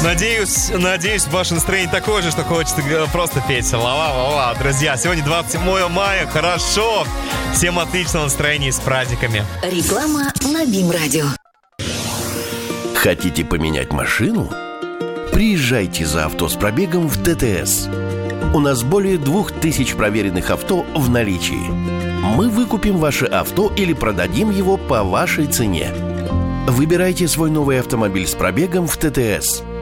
Надеюсь, ваше настроение такое же, что хочется просто петь. Ла-ла-ла-ла. Друзья, сегодня 27 мая. Хорошо. Всем отличного настроения и с праздниками. Реклама на БИМ-радио. Хотите поменять машину? Приезжайте за авто с пробегом в ТТС. У нас более 2000 проверенных авто в наличии. Мы выкупим ваше авто или продадим его по вашей цене. Выбирайте свой новый автомобиль с пробегом в ТТС.